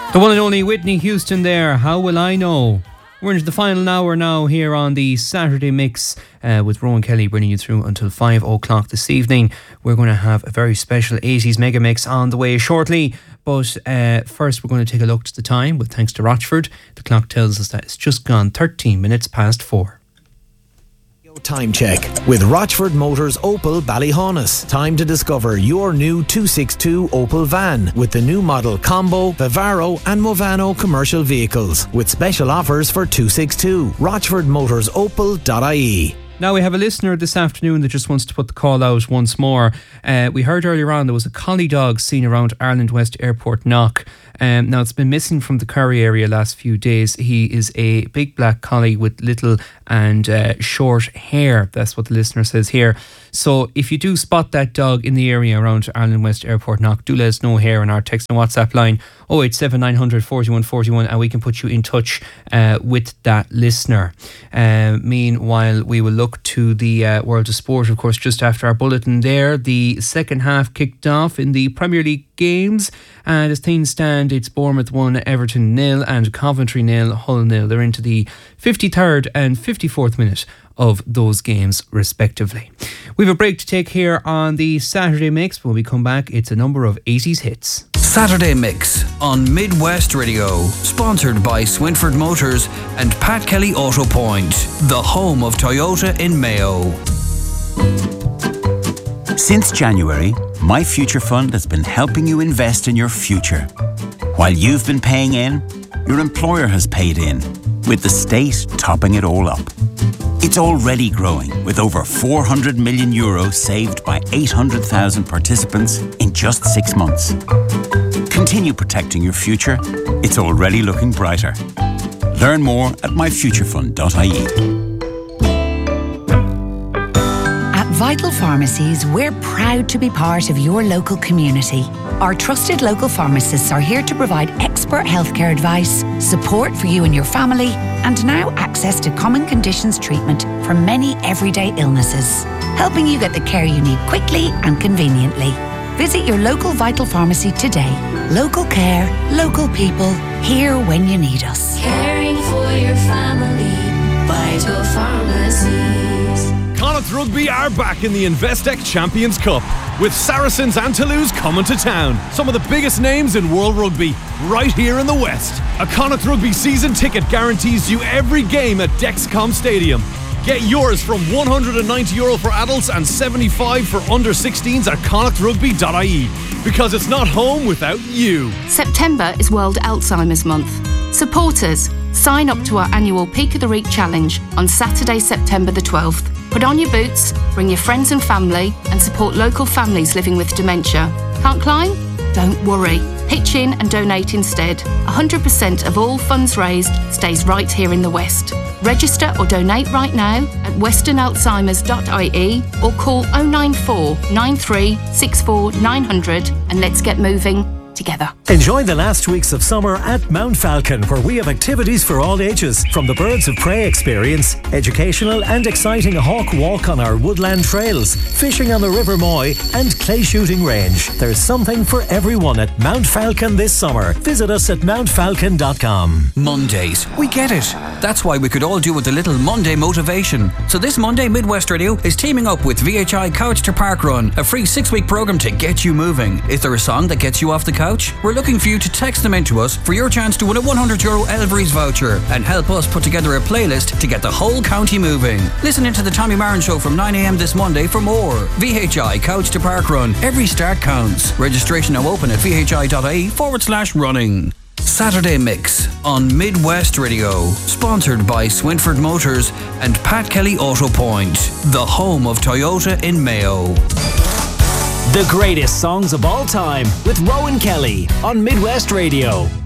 The one and only Whitney Houston there, How Will I Know? We're into the final hour now here on the Saturday Mix with Rowan Kelly bringing you through until 5 o'clock this evening. We're going to have a very special 80s mega mix on the way shortly. But first we're going to take a look at the time with thanks to Rochford. The clock tells us that it's just gone 13 minutes past 4. Time check with Rochford Motors Opel Ballyhaunis. Time to discover your new 262 Opel van with the new model Combo, Vivaro and Movano commercial vehicles with special offers for 262. RochfordMotorsOpel.ie. Now we have a listener this afternoon that just wants to put the call out once more. We heard earlier on there was a collie dog seen around Ireland West Airport Knock. Now it's been missing from the Curry area last few days. He is a big black collie with little and short hair. That's what the listener says here. So if you do spot that dog in the area around Ireland West Airport Knock, do let us know here on our text and WhatsApp line 087 900 41 41 and we can put you in touch with that listener. Meanwhile, we will look to the world of sport, of course, just after our bulletin there. The second half kicked off in the Premier League games, and as things stand, it's Bournemouth 1, Everton 0 and Coventry 0, Hull 0. They're into the 53rd and 54th minute of those games respectively. We have a break to take here on the Saturday Mix. When we come back, it's a number of 80s hits. Saturday Mix on Midwest Radio, sponsored by Swinford Motors and Pat Kelly Auto Point, the home of Toyota in Mayo. Since January, My Future Fund has been helping you invest in your future. While you've been paying in, your employer has paid in, with the state topping it all up. It's already growing, with over €400 million saved by 800,000 participants in just 6 months. Continue protecting your future. It's already looking brighter. Learn more at myfuturefund.ie. At Vital Pharmacies, we're proud to be part of your local community. Our trusted local pharmacists are here to provide expert healthcare advice, support for you and your family, and now access to common conditions treatment for many everyday illnesses, helping you get the care you need quickly and conveniently. Visit your local Vital Pharmacy today. Local care, local people, here when you need us. Caring for your family, Vital Pharmacies. Connacht Rugby are back in the Investec Champions Cup, with Saracens and Toulouse coming to town. Some of the biggest names in World Rugby, right here in the West. A Connacht Rugby season ticket guarantees you every game at Dexcom Stadium. Get yours from €190 for adults and €75 for under 16s at connachtrugby.ie. Because it's not home without you. September is World Alzheimer's Month. Support us. Sign up to our annual Peak of the Reek Challenge on Saturday, September the 12th. Put on your boots, bring your friends and family, and support local families living with dementia. Can't climb? Don't worry. Pitch in and donate instead. 100% of all funds raised stays right here in the West. Register or donate right now at westernalzheimers.ie or call 094 93 64 900 and let's get moving together. Enjoy the last weeks of summer at Mount Falcon, where we have activities for all ages, from the Birds of Prey experience, educational and exciting hawk walk on our woodland trails, fishing on the River Moy and clay shooting range. There's something for everyone at Mount Falcon this summer. Visit us at mountfalcon.com. Mondays, we get it. That's why we could all do with a little Monday motivation. So this Monday, Midwest Radio is teaming up with VHI Couch to Park Run, a free 6-week program to get you moving. Is there a song that gets you off the couch? We're looking for you to text them into us for your chance to win a €100 Elvery's voucher and help us put together a playlist to get the whole county moving. Listen into the Tommy Marin Show from 9 a.m. this Monday for more. VHI Couch to Park Run. Every start counts. Registration now open at vhi.ie/running. Saturday Mix on Midwest Radio, sponsored by Swinford Motors and Pat Kelly Auto Point, the home of Toyota in Mayo. The greatest songs of all time with Rowan Kelly on Midwest Radio.